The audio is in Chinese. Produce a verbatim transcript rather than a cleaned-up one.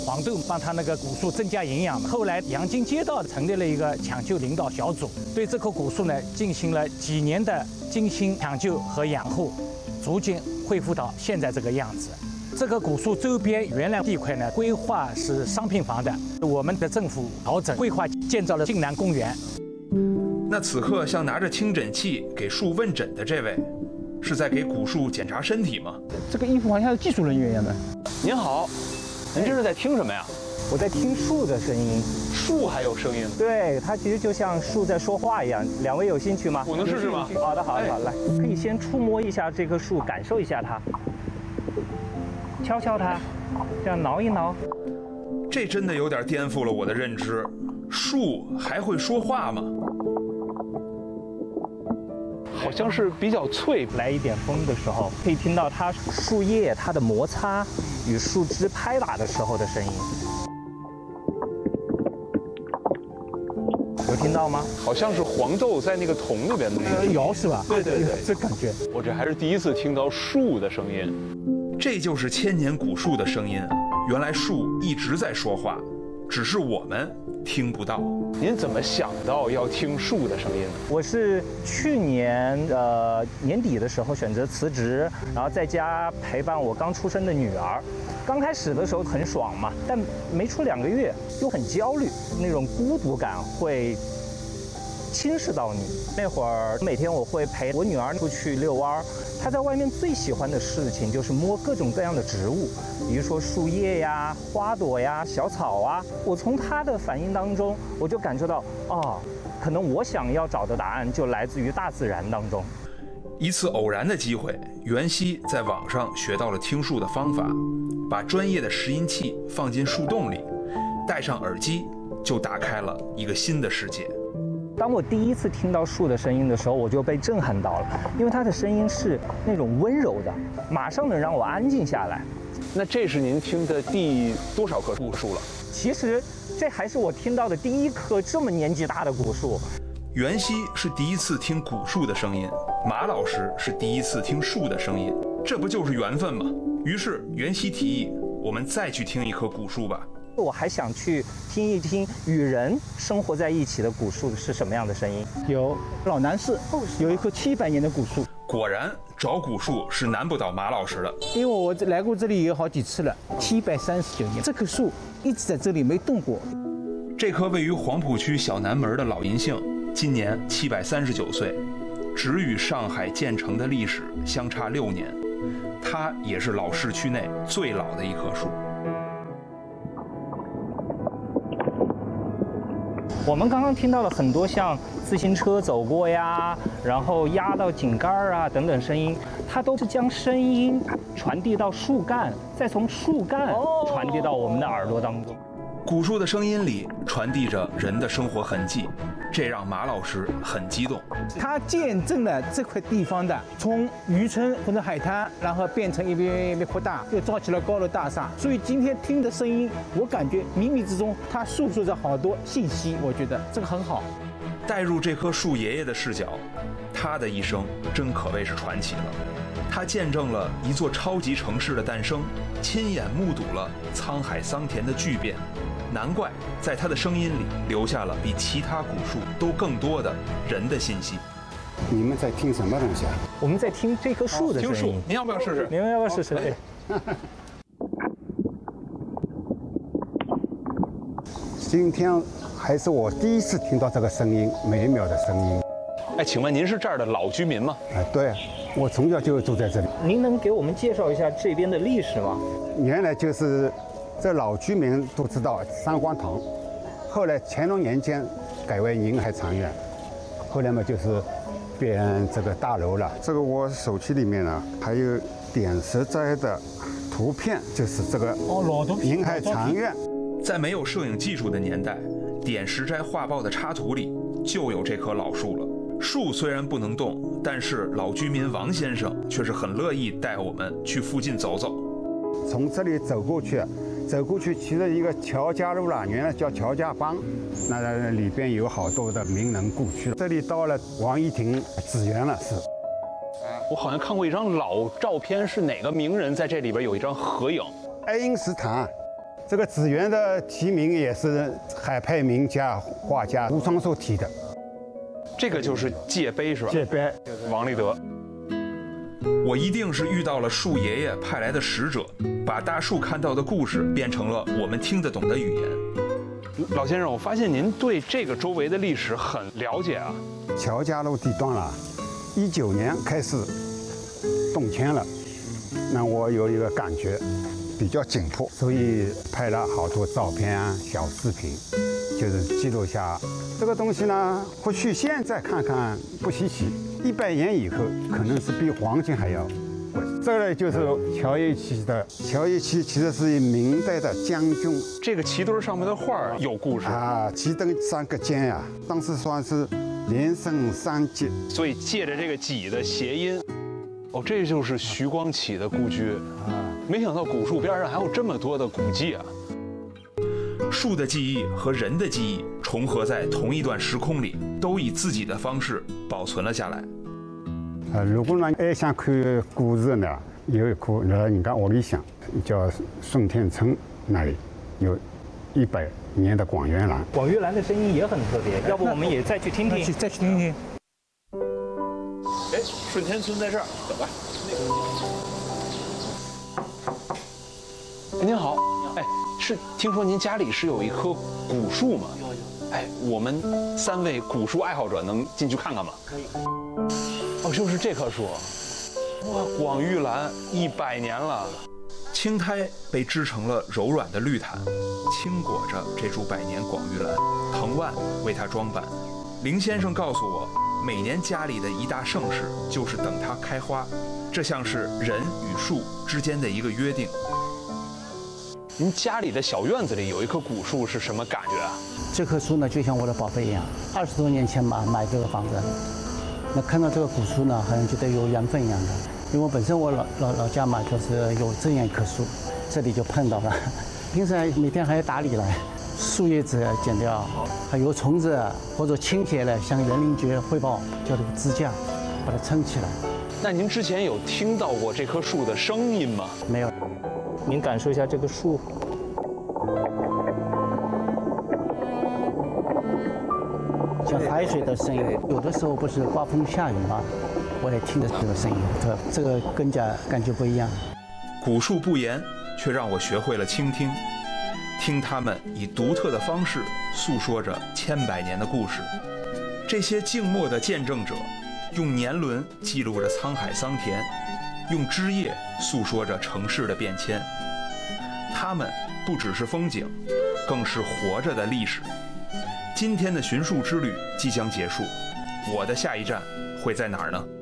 黄豆帮它那个古树增加营养嘛。后来阳金街道成立了一个抢救领导小组，对这棵古树呢进行了几年的精心抢救和养护，逐渐恢复到现在这个样子。这棵古树周边原来地块呢规划是商品房的，我们的政府调整规划，建造了晋南公园。 那此刻像拿着听诊器给树问诊的这位，是在给古树检查身体吗？ 这个衣服好像是技术人员一样的。 您好，您这是在听什么呀？ 我在听树的声音。 树还有声音？ 对，它其实就像树在说话一样。两位有兴趣吗？ 我能试试吗？ 好的，好的，好的，来，可以先触摸一下这棵树，感受一下它，敲敲它，这样挠一挠。 这真的有点颠覆了我的认知，树还会说话吗？ 好像是比较脆。 来一点风的时候，可以听到它树叶它的摩擦与树枝拍打的时候的声音。有听到吗？ 好像是黄豆在那个桶里边的那个摇是吧？ 对对对， 这感觉。 我这还是第一次听到树的声音。 这就是千年古树的声音啊！原来树一直在说话，只是我们听不到。 您怎么想到要听树的声音呢？ 我是去年呃年底的时候选择辞职，然后在家陪伴我刚出生的女儿。刚开始的时候很爽嘛，但没出两个月又很焦虑，那种孤独感会侵蚀到你。那会儿每天我会陪我女儿出去遛弯儿，她在外面最喜欢的事情就是摸各种各样的植物，比如说树叶呀、花朵呀、小草啊。我从她的反应当中，我就感受到，哦，可能我想要找的答案就来自于大自然当中。 一次偶然的机会，袁熙在网上学到了听树的方法，把专业的拾音器放进树洞里，戴上耳机，就打开了一个新的世界。 当我第一次听到树的声音的时候，我就被震撼到了，因为它的声音是那种温柔的，马上能让我安静下来。 那这是您听的第多少棵古树了？ 其实这还是我听到的第一棵这么年纪大的古树。 袁熙是第一次听古树的声音，马老师是第一次听树的声音，这不就是缘分吗？于是袁熙提议，我们再去听一棵古树吧。 我还想去听一听与人生活在一起的古树是什么样的声音。 有老南市有一棵七百年的古树。 果然找古树是难不倒马老师的， 因为我来过这里有好几次了，七百三十九年，这棵树一直在这里没动过。 这棵位于黄浦区小南门的老银杏，今年七百三十九岁，只与上海建成的历史相差六年。它也是老市区内最老的一棵树。 我们刚刚听到了很多像自行车走过呀，然后压到井盖啊等等声音，它都是将声音传递到树干，再从树干传递到我们的耳朵当中。 古树的声音里传递着人的生活痕迹，这让马老师很激动。 他见证了这块地方的从渔村或者海滩，然后变成一边一边扩大，又造起了高楼大厦。所以今天听的声音，我感觉冥冥之中它诉说着好多信息，我觉得这个很好。 带入这棵树爷爷的视角，他的一生真可谓是传奇了。他见证了一座超级城市的诞生，亲眼目睹了沧海桑田的巨变。难怪在他的声音里留下了比其他古树都更多的人的信息。 你们在听什么东西啊？ 我们在听这棵树的声音。 听树，您要不要试试？ 你们要不要试试？对。 今天还是我第一次听到这个声音，美妙的声音。 哎，请问您是这儿的老居民吗？ 哎，对，我从小就住在这里。 您能给我们介绍一下这边的历史吗？ 原来就是这老居民都知道三光堂，后来乾隆年间改为宁海长院，后来嘛就是变这个大楼了。这个我手机里面呢还有点石斋的图片，就是这个哦老图片宁海长院。 在没有摄影技术的年代，点石斋画报的插图里就有这棵老树了。树虽然不能动，但是老居民王先生却是很乐意带我们去附近走走。 从这里走过去，走过去其实一个乔家路了，原来叫乔家浜，那里边有好多的名人故居。这里到了王一亭紫园了，是。 我好像看过一张老照片，是哪个名人在这里边有一张合影？ 爱因斯坦这个紫园的题名也是海派名家画家吴双寿题的。 这个就是界碑是吧？ 界碑， 王立德。 我一定是遇到了树爷爷派来的使者，把大树看到的故事变成了我们听得懂的语言。 老先生，我发现您对这个周围的历史很了解啊。 乔家路地段了，一九年开始动迁了，那我有一个感觉。比较紧迫，所以拍了好多照片啊、小视频，就是记录下这个东西呢。或许现在看看不稀奇，一百年以后可能是比黄金还要贵。这个就是乔一奇的，乔一奇其实是明代的将军。 这个旗墩上面的画有故事啊，旗墩三个尖呀、啊，当时算是连升三级， 所以借着这个几的谐音。哦，这就是徐光启的故居啊！没想到古树边上还有这么多的古迹啊！ 树的记忆和人的记忆重合在同一段时空里，都以自己的方式保存了下来。 啊，如果呢还想看故事呢，有一棵在人家屋里向，叫顺天村那里有一百年的广元兰。 广元兰的声音也很特别，要不我们也再去听听？ 再去听听。 哎，顺天村在这儿，走吧。您好，哎，是听说您家里是有一棵古树吗？有有。哎，我们三位古树爱好者能进去看看吗？可以。哦，就是这棵树。哇，广玉兰一百年了。 青苔被织成了柔软的绿毯，轻裹着这株百年广玉兰，藤蔓为它装扮。林先生告诉我，每年家里的一大盛事就是等它开花，这像是人与树之间的一个约定。 您家里的小院子里有一棵古树是什么感觉啊？ 这棵树呢，就像我的宝贝一样。二十多年前嘛，买这个房子，那看到这个古树呢，好像觉得有缘分一样的。因为我本身我老老老家嘛，就是有这样一棵树，这里就碰到了。平时每天还要打理来，树叶子剪掉，还有虫子或者倾斜了，向园林局汇报，叫这个支架，把它撑起来。 那您之前有听到过这棵树的声音吗？ 没有。 您感受一下这个树， 像海水的声音。有的时候不是刮风下雨吗？我也听着这个声音，这这个更加感觉不一样。 古树不言，却让我学会了倾听，听他们以独特的方式诉说着千百年的故事。这些静默的见证者，用年轮记录着沧海桑田，用枝叶诉说着城市的变迁。他们不只是风景，更是活着的历史。今天的寻树之旅即将结束，我的下一站会在哪儿呢？